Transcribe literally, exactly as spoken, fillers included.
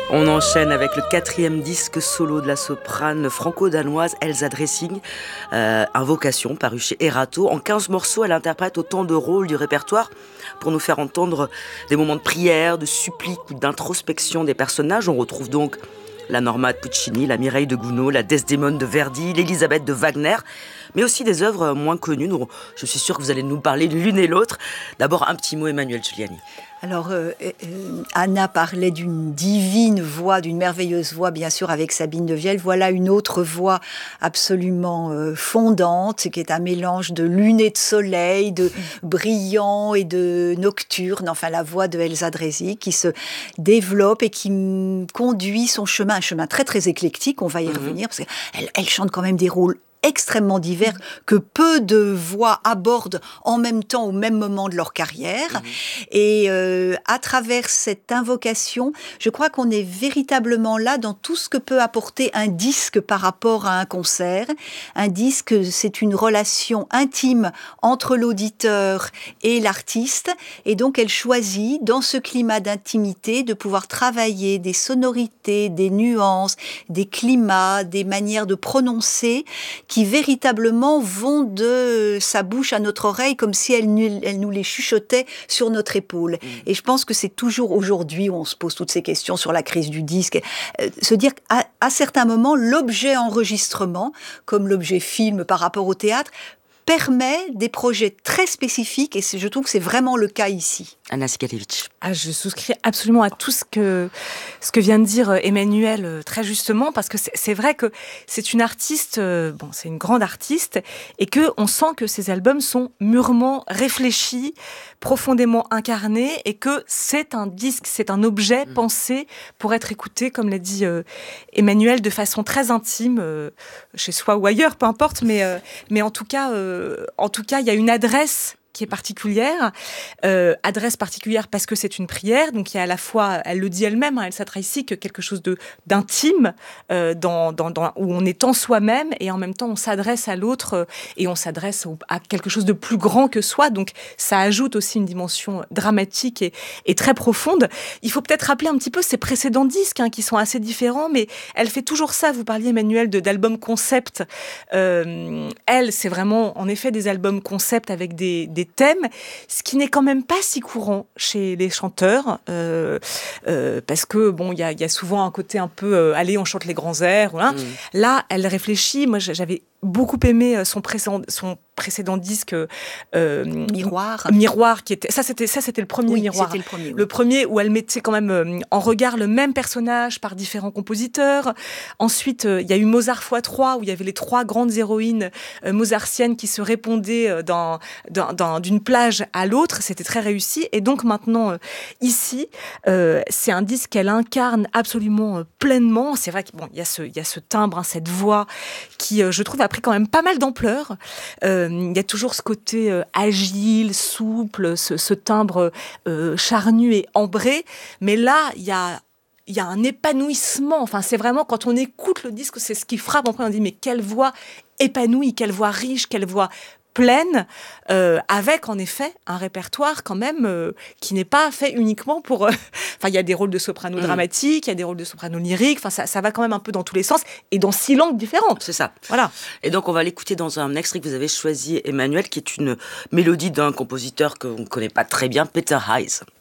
On enchaîne avec le quatrième disque solo de la soprane franco-danoise Elsa Dressing, euh, Invocation, paru chez Erato. En quinze morceaux, elle interprète autant de rôles du répertoire pour nous faire entendre des moments de prière, de supplique ou d'introspection des personnages. On retrouve donc la Norma de Puccini, la Mireille de Gounod, la Desdémone de Verdi, l'Élisabeth de Wagner, mais aussi des œuvres moins connues. Nous, je suis sûre que vous allez nous parler de l'une et l'autre. D'abord, un petit mot, Emmanuelle Giuliani. Alors, euh, euh, Anna parlait d'une divine voix, d'une merveilleuse voix, bien sûr, avec Sabine de Vielle. Voilà une autre voix absolument euh, fondante, qui est un mélange de lune et de soleil, de brillant et de nocturne. Enfin, la voix de Elsa Dressing qui se développe et qui m- conduit son chemin, un chemin très, très éclectique. On va y revenir, parce qu'elle elle chante quand même des rôles extrêmement divers que peu de voix abordent en même temps au même moment de leur carrière. Mmh. Et euh, à travers cette invocation, je crois qu'on est véritablement là dans tout ce que peut apporter un disque par rapport à un concert. Un disque, c'est une relation intime entre l'auditeur et l'artiste, et donc elle choisit dans ce climat d'intimité de pouvoir travailler des sonorités, des nuances, des climats, des manières de prononcer qui véritablement vont de sa bouche à notre oreille comme si elle, elle nous les chuchotait sur notre épaule. Mmh. Et je pense que c'est toujours aujourd'hui où on se pose toutes ces questions sur la crise du disque. Euh, se dire qu'à à certains moments, l'objet enregistrement, comme l'objet film par rapport au théâtre, permet des projets très spécifiques, et je trouve que c'est vraiment le cas ici. Anna Sigalevitch. Ah, je souscris absolument à tout ce que, ce que vient de dire Emmanuelle très justement, parce que c'est, c'est vrai que c'est une artiste, bon, c'est une grande artiste, et qu'on sent que ses albums sont mûrement réfléchis, profondément incarnés, et que c'est un disque, c'est un objet mmh. pensé pour être écouté, comme l'a dit euh, Emmanuelle, de façon très intime, euh, chez soi ou ailleurs, peu importe, mais, euh, mais en tout cas... Euh, En tout cas, il y a une adresse qui est particulière, euh, adresse particulière parce que c'est une prière, donc il y a à la fois, elle le dit elle-même, hein, Elsa Dressing, quelque chose de, d'intime, euh, dans, dans, dans, où on est en soi-même, et en même temps on s'adresse à l'autre, euh, et on s'adresse au, à quelque chose de plus grand que soi, donc ça ajoute aussi une dimension dramatique et, et très profonde. Il faut peut-être rappeler un petit peu ses précédents disques, hein, qui sont assez différents, mais elle fait toujours ça. Vous parliez, Emmanuelle, de, d'albums concept. Euh, elle, c'est vraiment, en effet, des albums concept avec des, des thèmes, ce qui n'est quand même pas si courant chez les chanteurs, euh, euh, parce que bon, il y a, y a souvent un côté un peu, euh, allez, on chante les grands airs. Voilà. Mmh. Là, elle réfléchit. Moi, j'avais beaucoup aimé son précédent, son précédent disque euh, Miroir. Miroir, qui était ça, c'était ça, c'était le premier oui, Miroir. C'était le premier. Oui. Le premier où elle mettait quand même euh, en regard le même personnage par différents compositeurs. Ensuite, il euh, y a eu Mozart fois trois où il y avait les trois grandes héroïnes euh, mozartiennes qui se répondaient euh, dans, dans, dans d'une plage à l'autre. C'était très réussi. Et donc maintenant, euh, ici, euh, c'est un disque qu'elle incarne absolument euh, pleinement. C'est vrai qu'il bon, y a ce, il y a ce timbre, hein, cette voix qui, euh, je trouve, a pris quand même pas mal d'ampleur. Euh, il y a toujours ce côté euh, agile, souple, ce, ce timbre euh, charnu et ambré. Mais là, il y a il y a un épanouissement. Enfin, c'est vraiment, quand on écoute le disque, c'est ce qui frappe. Après, on dit, mais quelle voix épanouie, quelle voix riche, quelle voix pleine, euh, avec en effet un répertoire quand même euh, qui n'est pas fait uniquement pour... Euh... Enfin, il y a des rôles de soprano mmh. dramatique, il y a des rôles de soprano lyrique, enfin, ça, ça va quand même un peu dans tous les sens et dans six langues différentes. C'est ça. Voilà. Et donc, on va l'écouter dans un extrait que vous avez choisi, Emmanuelle, qui est une mélodie d'un compositeur qu'on ne connaît pas très bien, Peter Hayes.